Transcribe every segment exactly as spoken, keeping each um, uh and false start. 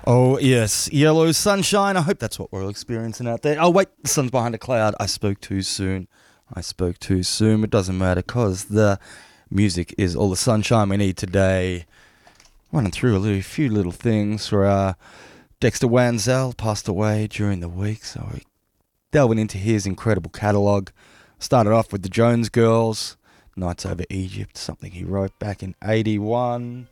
Oh, yes. Yellow sunshine. I hope that's what we're all experiencing out there. Oh, wait. The sun's behind a cloud. I spoke too soon. I spoke too soon. It doesn't matter because the music is all the sunshine we need today. Running through a little, few little things for uh, Dexter Wanzel, passed away during the week, so we're delving into his incredible catalogue. Started off with the Jones Girls, Nights Over Egypt, something he wrote back in eighty-one.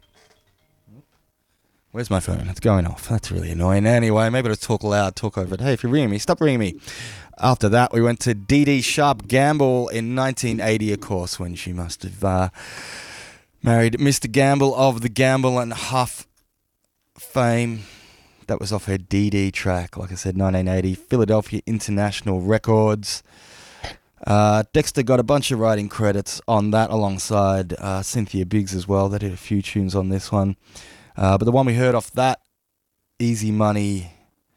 Where's my phone? It's going off. That's really annoying. Anyway, maybe I'll talk loud, talk over it. Hey, if you're ringing me, stop ringing me. After that, we went to Dee Dee Sharp Gamble in nineteen eighty, of course, when she must have uh, married Mister Gamble of the Gamble and Huff fame. That was off her Dee Dee track, like I said, nineteen eighty, Philadelphia International Records. Uh, Dexter got a bunch of writing credits on that alongside uh, Cynthia Biggs as well. They did a few tunes on this one. Uh, but the one we heard off that, Easy Money,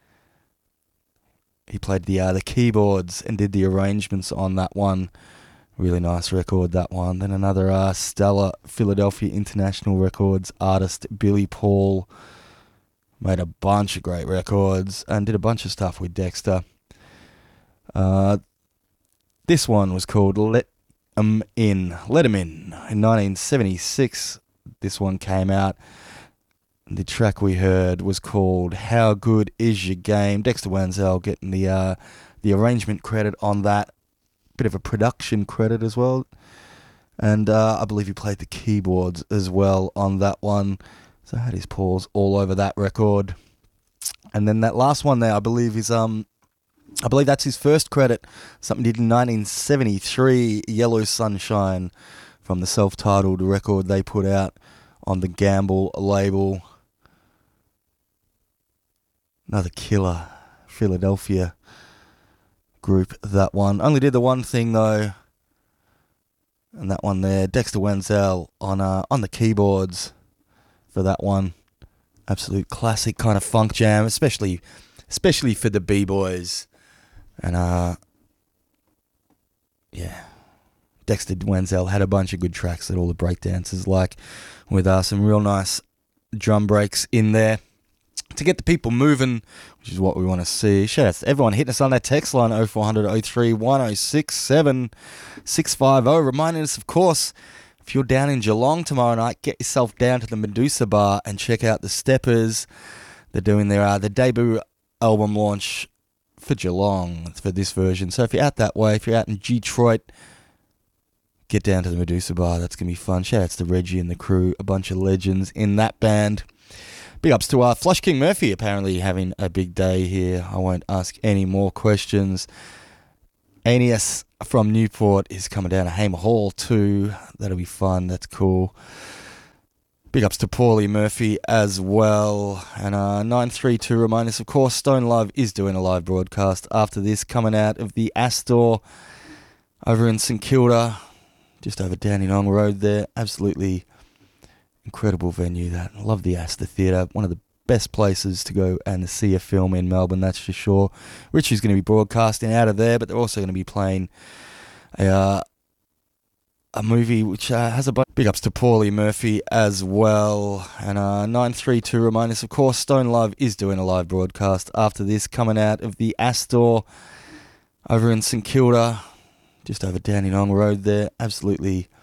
he played the uh, the keyboards and did the arrangements on that one. Really nice record, that one. Then another uh, stellar Philadelphia International Records artist, Billy Paul, made a bunch of great records and did a bunch of stuff with Dexter. Uh, this one was called Let 'Em In, Let 'Em In, in nineteen seventy-six. This one came out. The track we heard was called How Good Is Your Game? Dexter Wanzel getting the uh, the arrangement credit on that. Bit of a production credit as well. And uh, I believe he played the keyboards as well on that one. So I had his paws all over that record. And then that last one there, I believe is um, I believe that's his first credit. Something he did in nineteen seventy-three, Yellow Sunshine, from the self-titled record they put out on the Gamble label. Another killer Philadelphia group, that one. Only did the one thing though, and that one there, Dexter Wanzel on uh, on the keyboards for that one. Absolute classic kind of funk jam, especially especially for the B-boys. And uh yeah, Dexter Wanzel had a bunch of good tracks that all the breakdancers like, with uh, some real nice drum breaks in there to get the people moving, which is what we want to see. Shout out to everyone hitting us on that text line, oh four hundred oh three one oh six seven six five oh. Reminding us, of course, if you're down in Geelong tomorrow night, get yourself down to the Medusa Bar and check out the Steppers. They're doing their, uh, their debut album launch for Geelong for this version. So if you're out that way, if you're out in Detroit, get down to the Medusa Bar. That's going to be fun. Shout outs to Reggie and the crew, a bunch of legends in that band. Big ups to uh, Flush King Murphy, apparently having a big day here. I won't ask any more questions. Aeneas from Newport is coming down to Hamer Hall too. That'll be fun. That's cool. Big ups to Paulie Murphy as well. And uh, nine three two remind us, of course, Stone Love is doing a live broadcast after this, coming out of the Astor over in St Kilda, just over Dandenong Road there. Absolutely incredible venue, that. I love the Astor Theatre. One of the best places to go and see a film in Melbourne, that's for sure. Richie's going to be broadcasting out of there, but they're also going to be playing a, uh, a movie which uh, has a bunch. Big ups to Paulie Murphy as well. And uh, nine three two remind us, of course, Stone Love is doing a live broadcast after this, coming out of the Astor over in St Kilda, just over Dandenong Road there. Absolutely